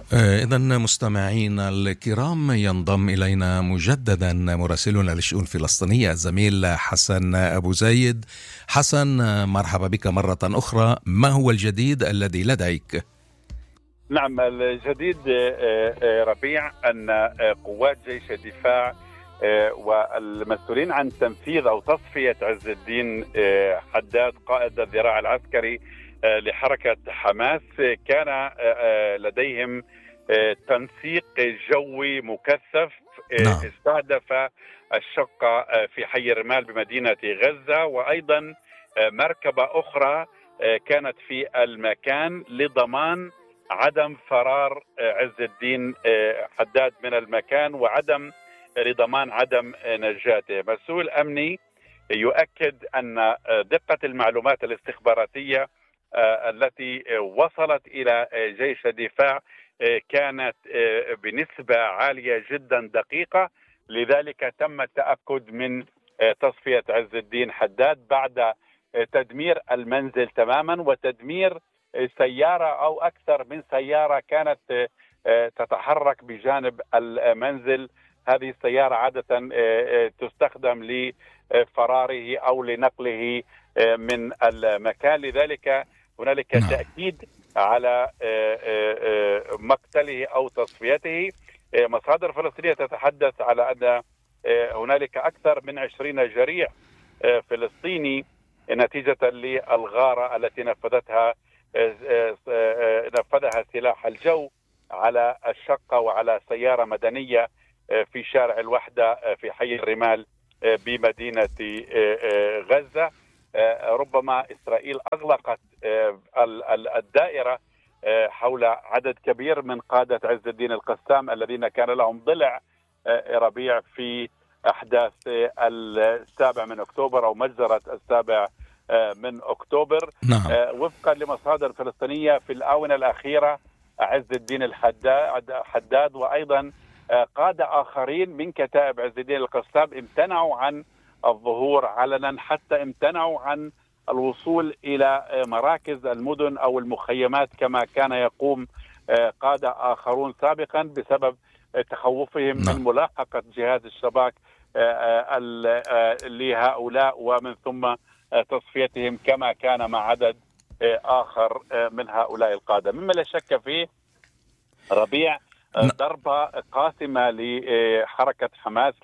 إذن مستمعينا الكرام، ينضم إلينا مجددا مراسلنا للشؤون الفلسطينية الزميل حسن أبو زايد. حسن، مرحبا بك مرة أخرى. ما هو الجديد الذي لديك؟ نعم، الجديد ربيع أن قوات جيش الدفاع والمسؤولين عن تنفيذ أو تصفية عز الدين حداد قائد الذراع العسكري لحركة حماس كان لديهم تنسيق جوي مكثف استهدف الشقة في حي الرمال بمدينة غزة، وأيضا مركبة أخرى كانت في المكان لضمان عدم فرار عز الدين حداد من المكان وعدم لضمان عدم نجاته. مسؤول أمني يؤكد أن دقة المعلومات الاستخباراتية التي وصلت إلى جيش الدفاع كانت بنسبة عالية جدا دقيقة، لذلك تم التأكد من تصفية عز الدين حداد بعد تدمير المنزل تماما وتدمير سيارة أو أكثر من سيارة كانت تتحرك بجانب المنزل. هذه السيارة عادة تستخدم لفراره أو لنقله من المكان، لذلك هنالك تأكيد على مقتله أو تصفيته. مصادر فلسطينية تتحدث على أن هنالك أكثر من 20 جريح فلسطيني نتيجة للغارة التي نفذها سلاح الجو على الشقة وعلى سيارة مدنية في شارع الوحدة في حي الرمال بمدينة غزة. ربما إسرائيل أغلقت الدائرة حول عدد كبير من قادة عز الدين القسام الذين كان لهم ضلع ربيع في أحداث 7 من أكتوبر أو مجزرة 7 من أكتوبر. وفقا لمصادر فلسطينية في الآونة الأخيرة عز الدين حداد وأيضا قادة آخرين من كتائب عز الدين القسام امتنعوا عن الظهور علنا، حتى امتنعوا عن الوصول إلى مراكز المدن أو المخيمات كما كان يقوم قادة آخرون سابقا بسبب تخوفهم من ملاحقة جهاز الشباك لهؤلاء ومن ثم تصفيتهم كما كان مع عدد آخر من هؤلاء القادة. مما لا شك فيه ربيع ضربة قاسمة لحركة حماس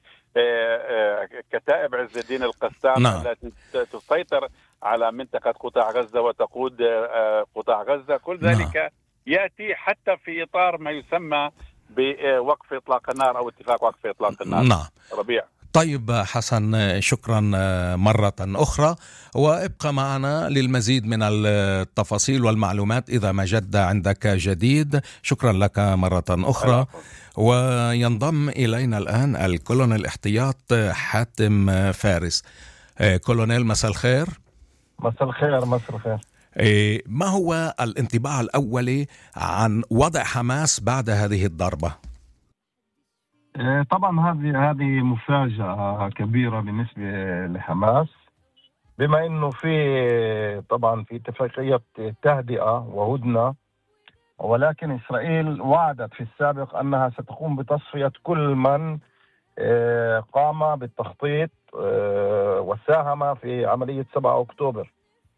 لكتائب عز الدين القسام التي تسيطر على منطقة قطاع غزة وتقود قطاع غزة. كل ذلك يأتي حتى في إطار ما يسمى بوقف إطلاق النار أو اتفاق وقف إطلاق النار. ربيع. طيب حسن، شكرا مرة أخرى، وابقى معنا للمزيد من التفاصيل والمعلومات إذا ما جد عندك جديد. شكرا لك مرة أخرى. وينضم إلينا الآن الكولونيل احتياط حاتم فارس. كولونيل، مساء الخير. مساء الخير. مساء الخير. ما هو الانطباع الأولي عن وضع حماس بعد هذه الضربة؟ طبعا هذه مفاجأة كبيرة بالنسبة لحماس، بما انه في اتفاقية تهدئة وهدنة، ولكن إسرائيل وعدت في السابق أنها ستقوم بتصفية كل من قام بالتخطيط وساهم في عملية 7 أكتوبر.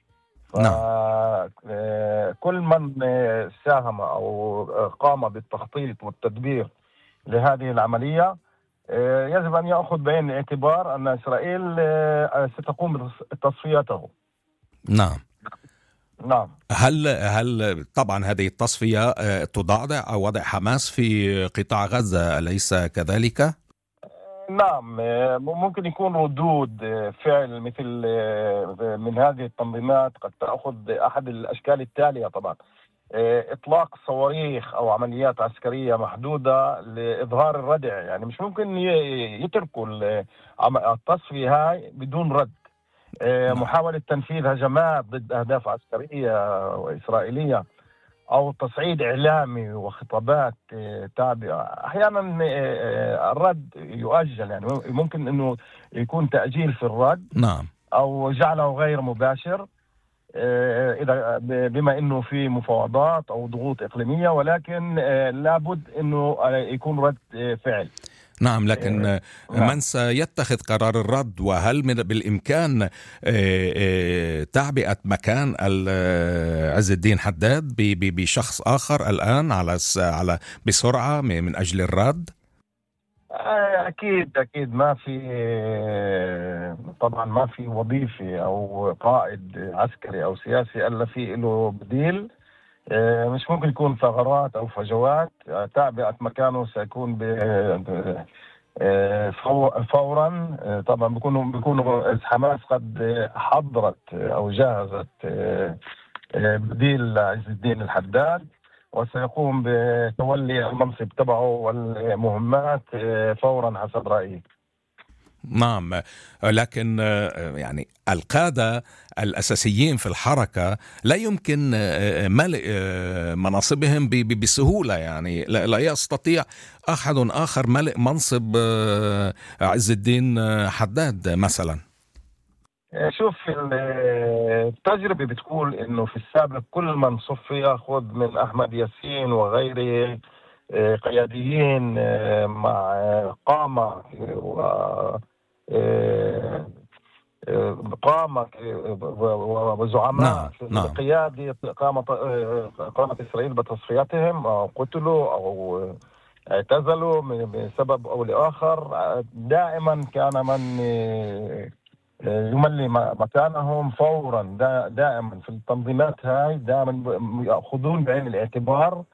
كل من ساهم أو قام بالتخطيط والتدبير لهذه العملية يجب أن يأخذ بعين الاعتبار أن إسرائيل ستقوم بتصفيته. نعم. هل طبعا هذه التصفية تضعضع وضع حماس في قطاع غزة، أليس كذلك؟ نعم، ممكن يكون ردود فعل مثل من هذه التنظيمات قد تأخذ أحد الأشكال التالية. طبعا إطلاق صواريخ أو عمليات عسكرية محدودة لإظهار الردع، يعني مش ممكن يتركوا التصفية هاي بدون رد. محاولة تنفيذ هجمات ضد أهداف عسكرية وإسرائيلية أو تصعيد إعلامي وخطابات تابعة. أحيانا الرد يؤجل، يعني ممكن أنه يكون تأجيل في الرد نعم، أو جعله غير مباشر. إذا بما إنه في مفاوضات أو ضغوط إقليمية، ولكن لابد إنه يكون رد فعل. نعم، لكن نعم. من سيتخذ قرار الرد؟ وهل بالإمكان تعبئة مكان عز الدين حداد بشخص آخر الآن على بسرعة من أجل الرد؟ أكيد ما في، طبعا ما في وظيفي أو قائد عسكري أو سياسي إلا في له بديل. مش ممكن يكون ثغرات أو فجوات. تعبئة مكانه سيكون فورا. طبعا بيكونوا حماس قد حضرت أو جهزت بديل عز الدين الحداد، وسيقوم بتولي المنصب تبعه والمهمات فورا حسب رأيي. نعم، لكن يعني القادة الأساسيين في الحركة لا يمكن ملء مناصبهم بسهولة، يعني لا يستطيع أحد آخر ملء منصب عز الدين حداد مثلا. شوف، التجربة بتقول إنه في السابق كل من صفي يأخذ من أحمد ياسين وغيره قياديين مع قامة قامة وزعماء في القيادة، قامت إسرائيل بتصفيتهم أو قتلوا أو اعتزلوا بسبب أو لآخر. دائما كان من يملي مكانهم فورا. دائما في التنظيمات هاي دائما يأخذون بعين الاعتبار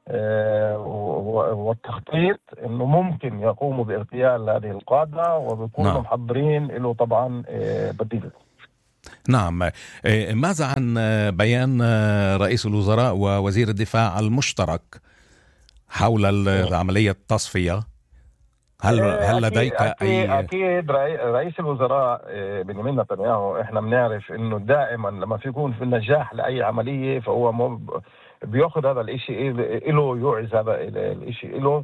والتخطيط انه ممكن يقوموا باغتيال هذه القادة، وبيكونوا محضرين له طبعا بديل. نعم. ماذا عن بيان رئيس الوزراء ووزير الدفاع المشترك حول عملية التصفية؟ هل لديك أكيد رئيس الوزراء بنيامين نتنياهو، إحنا بنعرف إنه دائما لما يكون في النجاح لأي عملية فهو بيأخذ هذا الإشي إله، يعز هذا الإشي إله،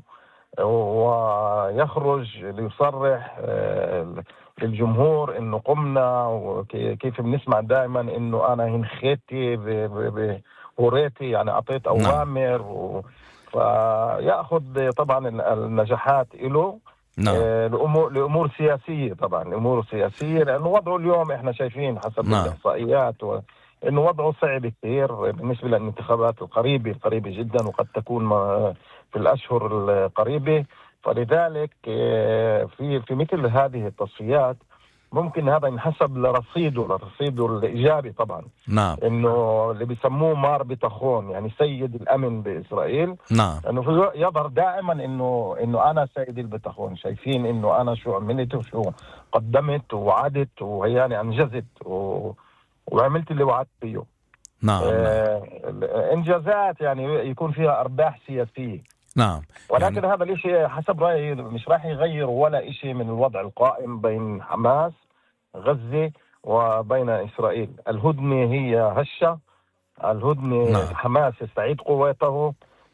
ويخرج ليصرح للجمهور إنه قمنا. وكيف بنسمع دائما إنه أنا هنخيتي بوريتي، يعني أعطيت أوامر فيأخذ طبعا النجاحات إله لأمور سياسية. طبعا الأمور السياسية لأنه وضعه اليوم إحنا شايفين حسب الإحصائيات إنه وضعه صعب كثير بالنسبة للانتخابات القريبة جدا، وقد تكون في الأشهر القريبة. فلذلك في مثل هذه التصفيات ممكن هذا ينحسب لرصيده الإيجابي طبعا. نعم. إنه اللي بيسموه مار بيتاخون، يعني سيد الأمن بإسرائيل. نعم. إنه يظهر دائما إنه أنا سيد البيتاخون، شايفين إنه أنا شو عملت وشو قدمت ووعدت وهياني أنجزت وعملت اللي وعدت فيه. نعم. إنجازات يعني يكون فيها أرباح سياسية. نعم. ولكن هذا الشيء حسب رأيي مش راح يغير ولا شيء من الوضع القائم بين حماس غزة وبين إسرائيل. الهدنة هي هشة. الهدنة حماس يستعيد قوته.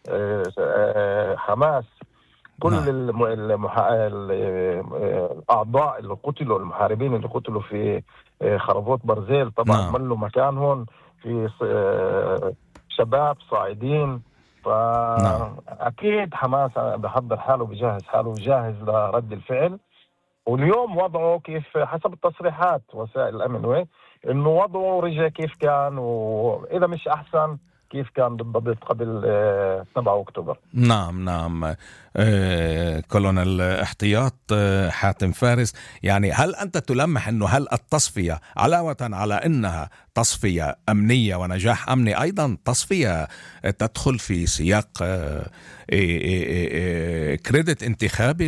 حماس كل الأعضاء اللي قتلوا، المحاربين اللي قتلوا في خربوت برزيل طبعا ملوا مكانهم في شباب صاعدين. فأكيد حماس بحضر حاله، بجهز حاله، جاهز لرد الفعل. واليوم وضعه كيف حسب التصريحات وسائل الأمن إنه وضعه رجع كيف كان، وإذا مش أحسن كيف كان بالضبط قبل 7 أكتوبر. نعم. كولونيل احتياط حاتم فارس، يعني هل أنت تلمح أنه هل التصفية علاوة على أنها تصفية أمنية ونجاح أمني، أيضا تصفية تدخل في سياق كريدت انتخابي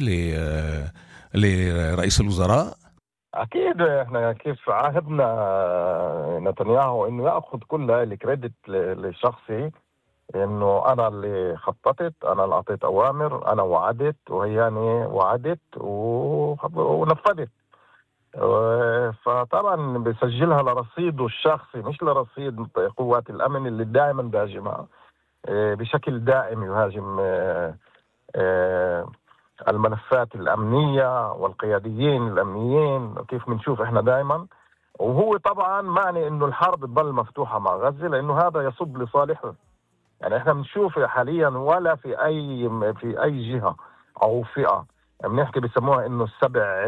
لرئيس الوزراء؟ أكيد إحنا كيف عاهدنا نتنياهو إنه يأخذ كل الكريدت لشخصي، إنه أنا اللي خططت، أنا اللي أعطيت أوامر، أنا وعدت وهياني وعدت ونفذت. فطبعا بيسجلها لرصيده الشخصي مش لرصيد قوات الأمن اللي دائما بيهاجمها بشكل دائم، يهاجم الملفات الأمنية والقياديين الأمنيين. كيف بنشوف إحنا دائما وهو طبعا معني انه الحرب تظل مفتوحه مع غزه، لانه هذا يصب لصالحه. يعني احنا بنشوف حاليا ولا في اي جهه او فئه بنحكي بيسموها انه السبع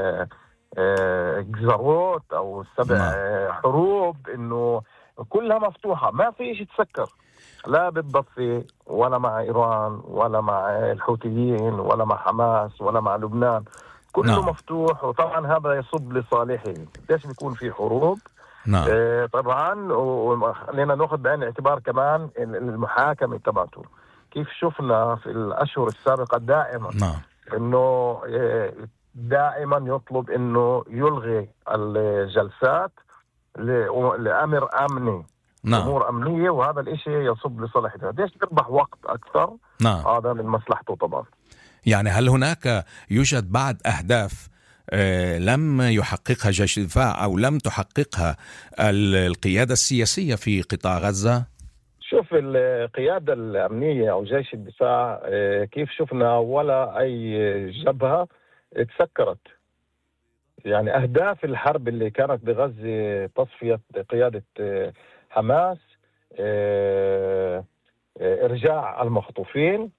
جزرات او السبع حروب، انه كلها مفتوحه، ما في شيء تسكر، لا بالضفه ولا مع ايران ولا مع الحوثيين ولا مع حماس ولا مع لبنان، كله مفتوح. وطبعا هذا يصب لصالحه. ليش بيكون في حروب؟ طبعا. وخلينا ناخذ بعين الاعتبار كمان المحاكمه تبعته، كيف شفنا في الاشهر السابقه دائما انه دائما يطلب انه يلغي الجلسات لامر امني، امور امنيه، وهذا الاشي يصب لصالحه. ليش يربح وقت اكثر؟ هذا من مصلحته طبعا. يعني هل هناك يوجد بعض اهداف لم يحققها جيش الدفاع أو لم تحققها القيادة السياسية في قطاع غزة؟ شوف القيادة الأمنية أو جيش الدفاع كيف شفنا ولا أي جبهة تسكرت. يعني أهداف الحرب اللي كانت بغزة تصفية قيادة حماس، إرجاع المخطوفين،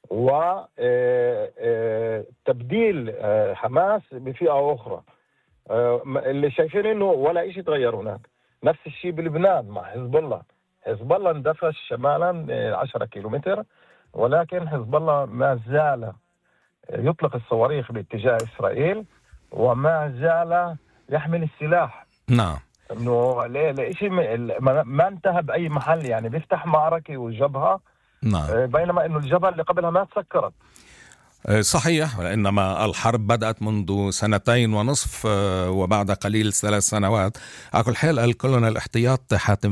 وتبديل حماس بفئة أخرى. اللي شايفين إنه ولا إشي تغير هناك. نفس الشيء بلبنان مع حزب الله. حزب الله اندفش شمالا 10 كيلومتر، ولكن حزب الله ما زال يطلق الصواريخ باتجاه إسرائيل وما زال يحمل السلاح. نعم. إنه لإشي ما انتهى بأي محل، يعني بيفتح معركة وجبهة. نعم. بينما إنه الجبهة اللي قبلها ما تسكرت. صحيح، وإنما الحرب بدأت منذ 2.5 سنين وبعد قليل 3 سنوات. على كل حال الكولونيل احتياط حاتم